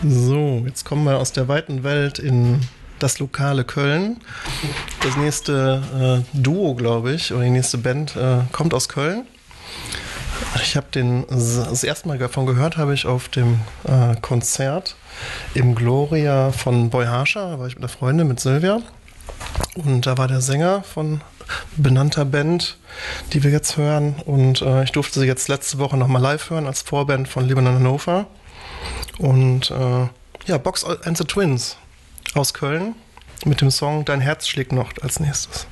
So, jetzt kommen wir aus der weiten Welt in das lokale Köln. Das nächste Duo, glaube ich, oder die nächste Band kommt aus Köln. Ich habe das erste Mal davon gehört, habe ich auf dem Konzert im Gloria von Boy Harscher. Da war ich mit einer Freundin, mit Silvia. Und da war der Sänger von benannter Band, die wir jetzt hören. Und ich durfte sie jetzt letzte Woche nochmal live hören als Vorband von Libanon Hannover. Und Box and the Twins aus Köln mit dem Song Dein Herz schlägt noch als nächstes.